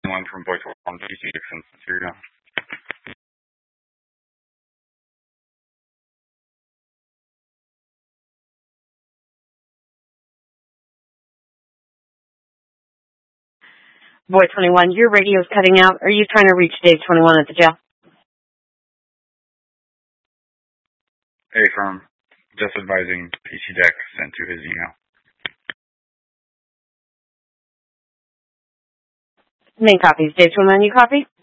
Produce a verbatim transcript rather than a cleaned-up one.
one from Boy twenty-one, P C Dixon, Syria. Boy twenty-one, your radio's cutting out. Are you trying to reach Dave twenty-one at the jail? Hey, from just advising P C Deck sent to his email. Main copies. Dave twenty-one, you copy?